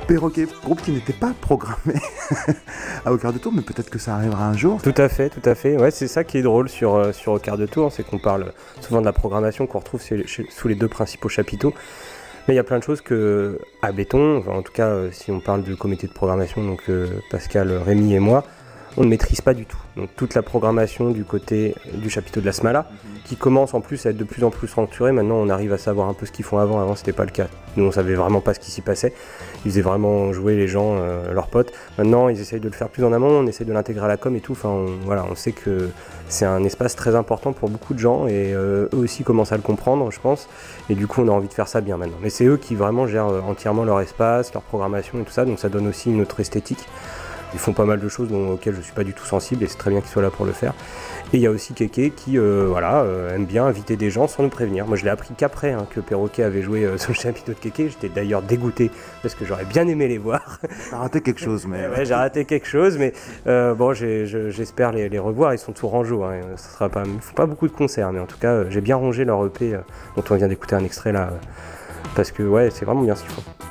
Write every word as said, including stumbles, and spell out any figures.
Perroquet, groupe qui n'était pas programmé à Au Quart de Tour, mais peut-être que ça arrivera un jour. Tout à fait, tout à fait. Ouais, c'est ça qui est drôle sur, euh, sur Au Quart de Tour, c'est qu'on parle souvent de la programmation qu'on retrouve chez, chez, sous les deux principaux chapiteaux. Mais il y a plein de choses que, à Béton, enfin, en tout cas, euh, si on parle de comité de programmation, donc euh, Pascal, Rémi et moi, on ne maîtrise pas du tout. Donc toute la programmation du côté du chapiteau de la Smala, mmh. qui commence en plus à être de plus en plus structurée. Maintenant, on arrive à savoir un peu ce qu'ils font avant. Avant, c'était pas le cas. Nous, on savait vraiment pas ce qui s'y passait. Ils faisaient vraiment jouer les gens, euh, leurs potes. Maintenant, ils essayent de le faire plus en amont. On essaye de l'intégrer à la com et tout. Enfin, on, voilà, on sait que c'est un espace très important pour beaucoup de gens et euh, eux aussi commencent à le comprendre, je pense. Et du coup, on a envie de faire ça bien maintenant. Mais c'est eux qui vraiment gèrent euh, entièrement leur espace, leur programmation et tout ça. Donc, ça donne aussi une autre esthétique. Ils font pas mal de choses dont, auxquelles je suis pas du tout sensible et c'est très bien qu'ils soient là pour le faire. Et il y a aussi Kéké qui euh, voilà, euh, aime bien inviter des gens sans nous prévenir. Moi je l'ai appris qu'après hein, que Perroquet avait joué euh, sur le chapiteau de Kéké. J'étais d'ailleurs dégoûté parce que j'aurais bien aimé les voir. T'as raté quelque chose, mais... ouais, j'ai raté quelque chose, mais euh, bon, j'ai, je, j'espère les, les revoir. Ils sont tout rangeaux. Hein. Ça sera pas, ils font pas beaucoup de concerts, mais en tout cas, euh, j'ai bien rangé leur E P euh, dont on vient d'écouter un extrait là. Euh, parce que ouais, c'est vraiment bien ce qu'ils font.